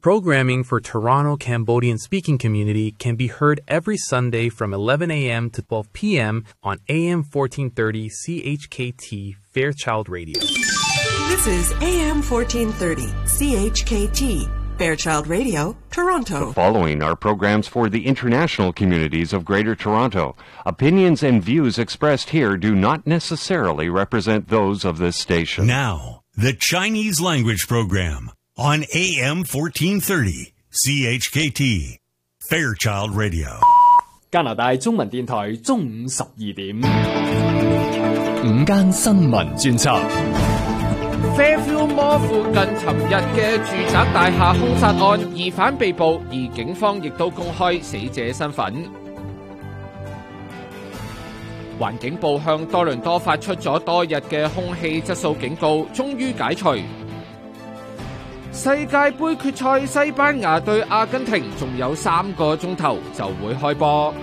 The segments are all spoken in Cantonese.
Programming for Toronto Cambodian speaking community can be heard every Sunday from 11 a.m. to 12 p.m. on AM 1430 CHKT Fairchild Radio. This is AM 1430 CHKT Fairchild Radio, Toronto. The following are programs for the international communities of Greater Toronto. Opinions and views expressed here do not necessarily represent those of this station. Now, the Chinese language program on AM 1430 CHKT Fairchild Radio. 加拿大中文電台中午12點， 午間新聞專輯。 Fairfield Mall 附近尋日嘅住宅大廈兇殺案，疑犯被捕，而警方亦都公開死者身份。環境部向多倫多發出咗多日嘅空氣質素警告，終於解除。世界盃決賽，西班牙對阿根廷仲有3個鐘頭就會開波。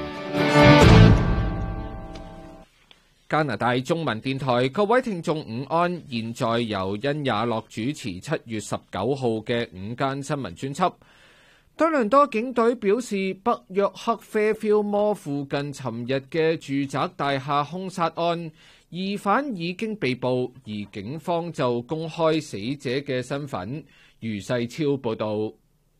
加拿大中文電台，各位聽眾午安，現在由殷也樂主持7月19號嘅午間新聞專輯。多倫多警隊表示，北約克 Fairfield Mall 附近尋日嘅住宅大廈兇殺案，疑犯已經被捕，而警方就公開死者嘅身份。余世超報導。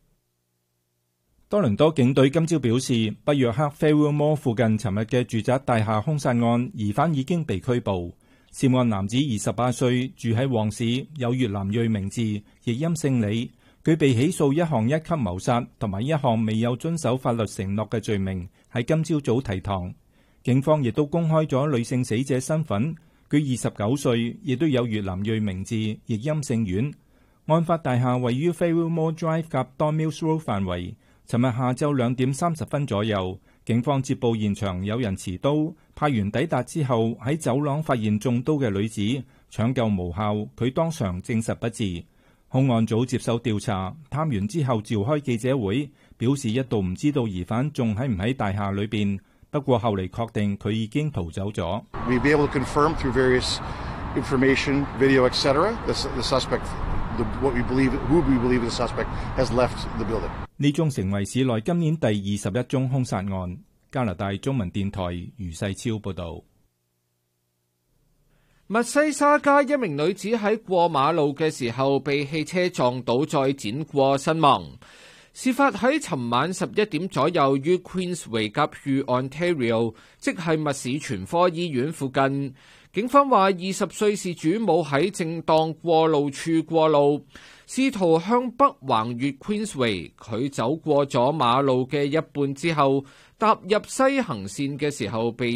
多倫多警隊今朝表示，北約克 Fairfield Mall 附近尋日嘅住宅大廈兇殺案，疑犯已經被拘捕。涉案男子28歲，住喺旺市，有越南裔名字，譯音姓李。佢被起訴一項1級謀殺同埋一項未有遵守法律承諾嘅罪名，喺今朝早提堂。警方亦都公開咗女性死者身份，佢29歲，亦都有越南裔名字，譯音姓阮。案發大廈位於 Fairfield Mall Drive 及 Don Mills Road 範圍。尋日下晝2點30分左右，警方接報現場有人持刀，派員抵達之後喺走廊發現中刀嘅女子，搶救無效，佢當場證實不治。兇案組接受調查，探完之後召開記者會，表示一度唔知道疑犯仲喺唔喺大廈裏邊，不過後嚟確定佢已經逃走咗。 We'll be able to confirm through various information, video, etc. The suspect, who we believe the suspect has left the building. 呢宗成為市內今年第21宗兇殺案。加拿大中文電台余世超報導。 密西沙加一名女子喺過馬路嘅時候被汽車撞倒再輾過身亡。事發喺尋晚11點左右於 Queensway 及 Ontario， 即係密市全科醫院附近。警方話20歲事主冇喺正當過路處過路，試圖向北橫越 Queensway， 佢走過咗馬路嘅一半之後，踏入西行線嘅時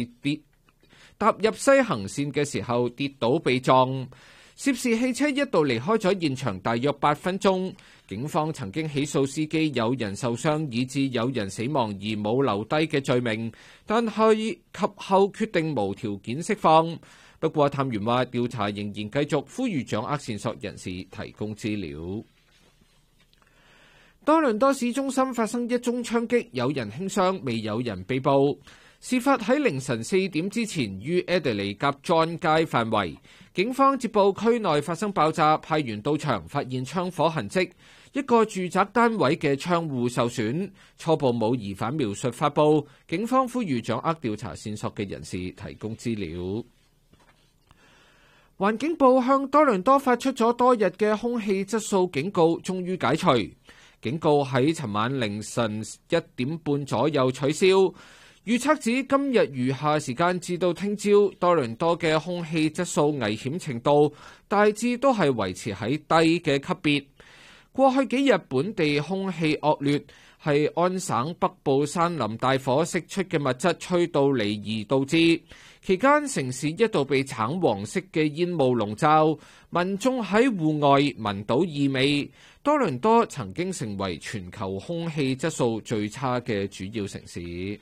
候跌倒被撞。涉事汽車一度離開咗現場大約8分鐘。警方曾經起訴司機有人受傷以致有人死亡而冇留低嘅罪名，但係及後決定無條件釋放。不過探員話調查仍然繼續，呼籲掌握線索人士提供資料。多倫多市中心發生一宗槍擊，有人輕傷，未有人被捕。事發喺凌晨4點之前，於 Adelaide 及 John 街範圍。警方接報區內發生爆炸，派員到場發現槍火痕跡，一個住宅單位嘅窗戶受損。初步冇疑犯描述發布，警方呼籲掌握調查線索嘅人士提供資料。環境部向多倫多發出咗多日嘅空氣質素警告，終於解除。警告喺尋晚凌晨1點半左右取消。預測指今日餘下時間至到聽朝，多倫多嘅空氣質素危險程度大致都係維持喺低嘅級別。過去幾日本地空氣惡劣，係安省北部山林大火釋出嘅物質吹到嚟而導致。期間城市一度被橙黃色嘅煙霧籠罩，民眾喺戶外聞到異味。多倫多曾經成為全球空氣質素最差嘅主要城市。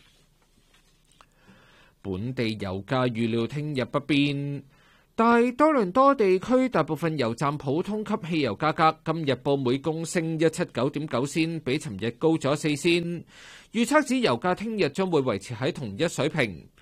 本地油價預料聽日不變，但係多倫多地區大部分油站普通級汽油價格今日報每公升179.9仙，比尋日高咗4仙。預測指油價聽日將會維持喺同一水平。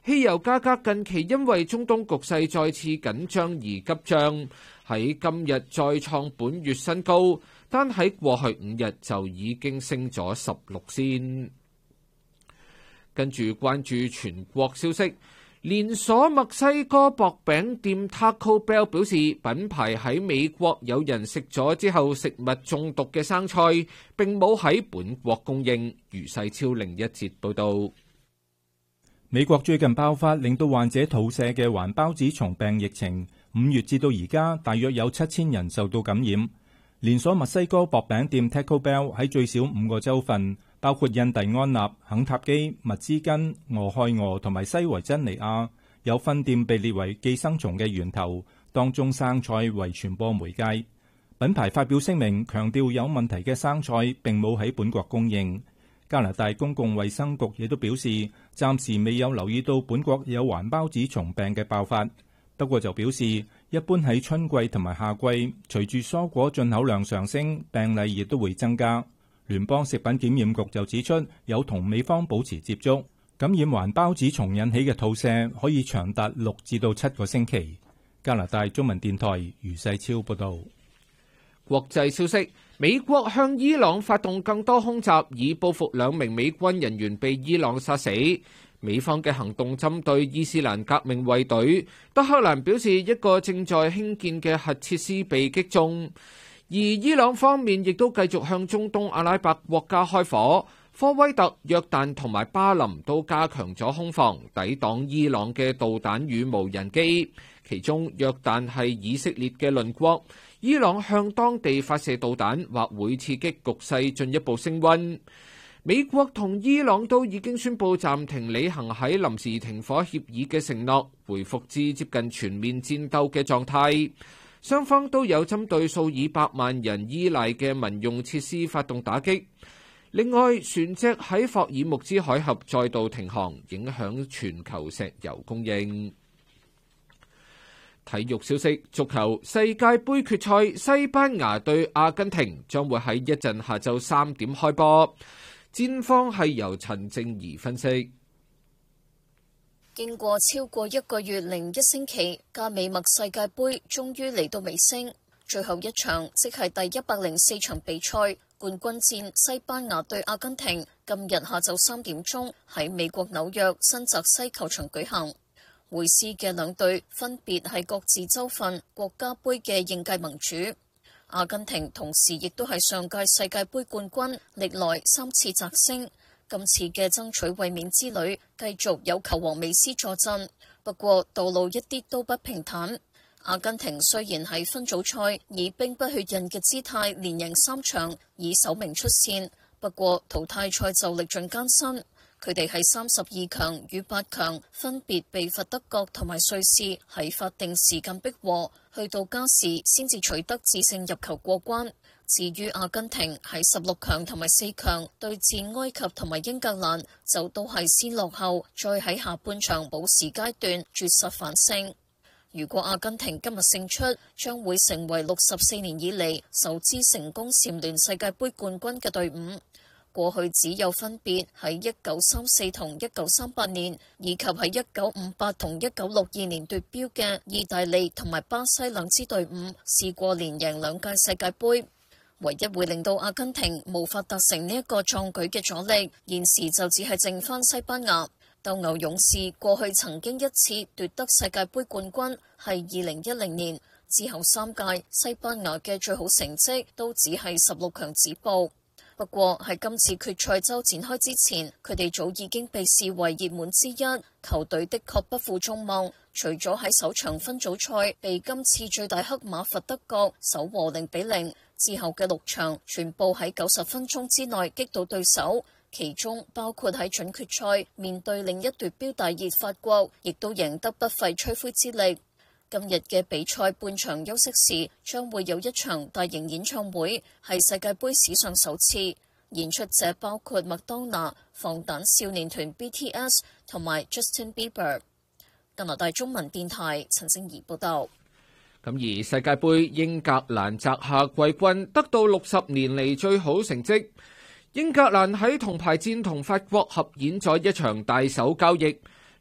汽油價格近期因為中東局勢再次緊張而急漲，喺今日再創本月新高，單喺過去5日就已經升咗16仙。跟住關注全國消息。連鎖墨西哥薄餅店 Taco Bell 表示，品牌喺美國有人食咗之後食物中毒嘅生菜，並冇喺本國供應。余世超另一節報導。 美國最近爆發令到患者肚瀉嘅環孢子蟲病疫情，5月至到而家大約有7000人受到感染。連鎖墨西哥薄餅店 Taco Bell 喺最少5個州份，包括印第安納、肯塔基、密茲根、俄亥俄同埋西維珍尼亞，有分店被列為寄生蟲嘅源頭，當中生菜為傳播媒介。品牌發表聲明強調有問題嘅生菜並冇喺本國供應。加拿大公共衛生局亦都表示，暫時未有留意到本國有環孢子蟲病嘅爆發。不過就表示，一般喺春季同埋夏季，隨住蔬果進口量上升，病例亦都會增加。聯邦食品檢驗局就指出，有同美方保持接觸。感染環孢子蟲引起嘅肚瀉可以長達6至到7個星期。加拿大中文電台余世超報導。 國際消息：美國向伊朗發動更多空襲，以報復2名美軍人員被伊朗殺死。美方嘅行動針對伊斯蘭革命衛隊。德黑蘭表示，一個正在興建嘅核設施被擊中。而伊朗方面亦都繼續向中東阿拉伯國家開火。科威特、約旦同埋巴林都加強咗空防，抵擋伊朗嘅導彈與無人機。其中約旦係以色列嘅鄰國，伊朗向當地發射導彈或會刺激局勢進一步升溫。美國同伊朗都已經宣布暫停履行喺臨時停火協議嘅承諾，回復至接近全面戰鬥嘅狀態。雙方都有針對數以百萬人依賴嘅民用設施發動打擊。另外，船隻喺霍爾木茲海峽再度停航，影響全球石油供應。體育消息：足球世界盃決賽，西班牙對阿根廷將會喺一陣下晝3點開波。戰況係由陳正儀分析。 經過超過1個月零1星期，加美墨世界盃終於嚟到尾聲，最後一場即係第104場比賽，冠軍戰西班牙對阿根廷，今日下晝3點鐘喺美國紐約新澤西球場舉行。會師嘅兩隊分別係各自州份國家盃嘅應屆盟主。阿根廷同時亦都係上屆世界盃冠軍，歷來3次摘星。今次嘅爭取衛冕之旅繼續有球王美斯助陣，不過道路一啲都不平坦。阿根廷雖然喺分組賽以兵不血刃嘅姿態連贏3場，以首名出線，不過淘汰賽就歷盡艱辛。佢哋喺32強與8強分別被罰德國同埋瑞士喺法定時間逼和，去到加時先至取得致勝入球過關。至於阿根廷喺16強同埋4強對戰埃及同埋英格蘭，就都係先落後，再喺下半場補時階段絕殺反勝。如果阿根廷今日勝出，將會成為64年以嚟首支成功蟬聯世界盃冠軍嘅隊伍。過去只有分別喺1934同1938年，以及喺1958同1962年奪標嘅意大利同埋巴西兩支隊伍，試過連贏2屆世界盃。唯一會令到阿根廷無法達成呢一個壯舉嘅阻力，現時就只係剩返西班牙。鬥牛勇士過去曾經一次奪得世界盃冠軍，係2010年，之後3屆西班牙嘅最好成績都只係16強止步。不過喺今次決賽周展開之前，佢哋早已經被視為熱門之一。球隊的確不負眾望，除咗喺首場分組賽被今次最大黑馬罰德國守和0-0，之後嘅6場全部喺90分鐘之內擊倒對手，其中包括喺準決賽面對另一奪標大熱法國，亦都贏得不費吹灰之力。今日嘅比賽半場休息時，將會有一場大型演唱會，係世界盃史上首次。演出者包括麥當娜、防彈少年團 BTS 同埋 Justin Bieber。加拿大中文電台陳靜怡報道。 咁而世界盃英格蘭摘下季軍，得到60年嚟最好成績。英格蘭喺銅牌戰同法國合演咗一場大手交易。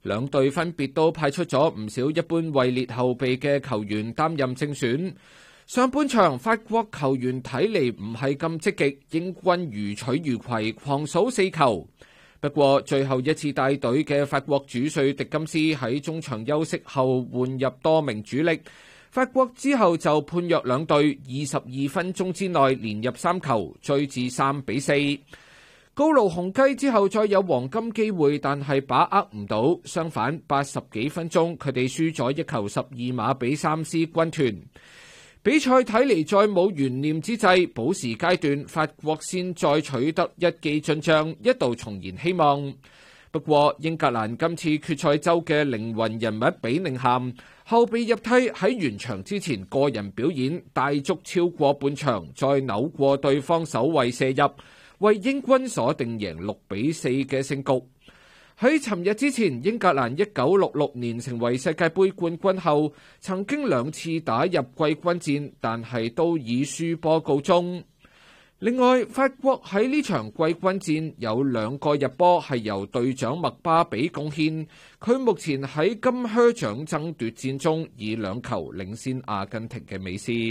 兩隊分別都派出咗唔少一般位列後備嘅球員擔任正選。上半場法國球員睇嚟唔係咁積極，英軍如取如攜，狂數4球。不過最後一次帶隊嘅法國主帥迪金斯喺中場休息後換入多名主力，法國之後就判若兩隊22分鐘之內連入3球，追至3-4。高盧雄雞之後再有黃金機會，但係把握唔到。相反，80幾分鐘佢哋輸咗1球12碼俾三獅軍團。比賽睇嚟再冇懸念之際，補時階段法國先再取得一記進帳，一度重燃希望。不過英格蘭今次決賽周嘅靈魂人物比寧咸後備入替喺完場之前個人表演帶足超過半場，再扭過對方守衛射入，為英軍鎖定贏6-4嘅勝局。喺尋日之前，英格蘭1966年成為世界盃冠軍後，曾經2次打入季軍戰，但係都以輸波告終。另外，法國喺呢場季軍戰有2個入波係由隊長麥巴比貢獻，佢目前喺金靴獎爭奪戰中以2球領先阿根廷嘅美斯。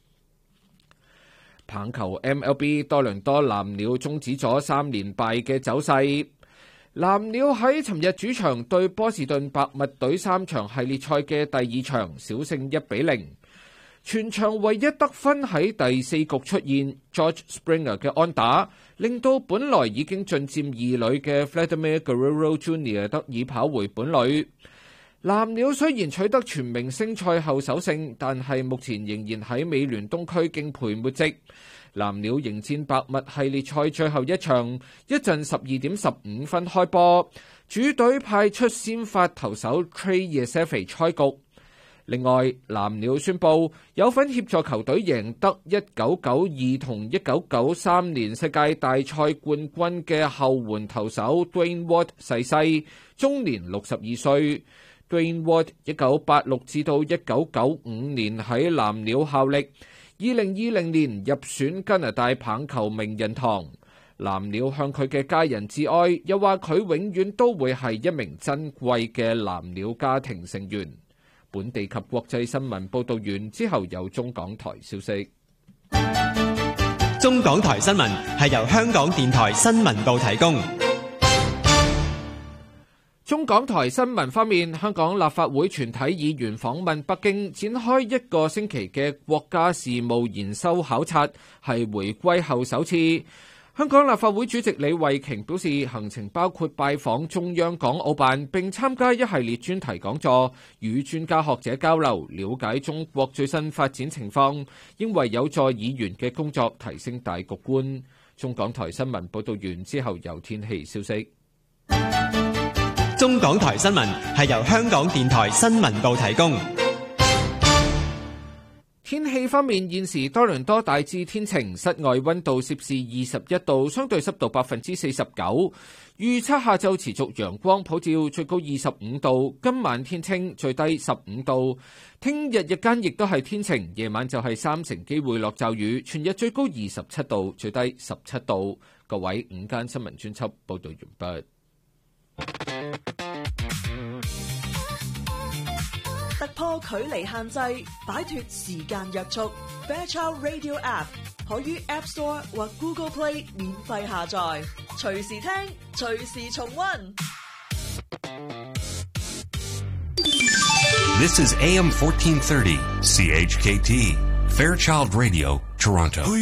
棒球 MLB 多倫多藍鳥終止咗3連敗嘅走勢。藍鳥喺尋日主場對波士頓白襪隊3場系列賽嘅第2場小勝1-0，全場唯一得分喺第4局出現 George Springer 嘅安打，令到本來已經進佔2壘嘅 Vladimir Guerrero Jr. 得以跑回本壘。藍鳥雖然取得全明星賽後首勝，但係目前仍然喺美聯東區敬陪末席。藍鳥迎戰白襪系列賽最後一場，一陣12點15分開波，主隊派出先發投手 Trey Yeseferi 開局。另外，藍鳥宣布有份協助球隊贏得1992同1993年世界大賽冠軍嘅後援投手 Dwayne Watt 逝世，終年62歲。Dwayne Watt 1986至到1995年喺藍鳥效力。2020年入選加拿大棒球名人堂，藍鳥向佢嘅家人致哀，又話佢永遠都會係一名珍貴嘅藍鳥家庭成員。本地及國際新聞報道完之後，有中港台消息。 中港台新聞係由香港電台新聞部提供。 中港台新聞方面，香港立法會全體議員訪問北京，展開1個星期嘅國家事務研修考察，係回歸後首次。香港立法會主席李慧瓊表示，行程包括拜訪中央港澳辦，並參加一系列專題講座，與專家學者交流，了解中國最新發展情況，認為有助議員嘅工作提升大局觀。中港台新聞報道完之後，有天氣消息。 中港台新聞係由香港電台新聞部提供。 天氣方面，現時多倫多大致天晴，室外溫度攝氏21度，相對濕度49%。預測下晝持續陽光普照，最高25度。今晚天清，最低15度。聽日日間亦都係天晴，夜晚就係3成機會落驟雨。全日最高27度，最低17度。各位，午間新聞專輯報道完畢。 突破距離限制，擺脫時間約束。Fairchild Radio App 可於 App Store 或 Google Play 免費下載，隨時聽，隨時重溫。 This is AM 1430 CHKT Fairchild Radio Toronto.